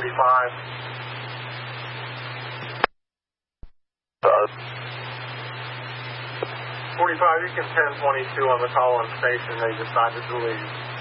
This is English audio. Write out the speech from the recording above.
45. 45, you can 1022 on the call-in station. They decided to leave.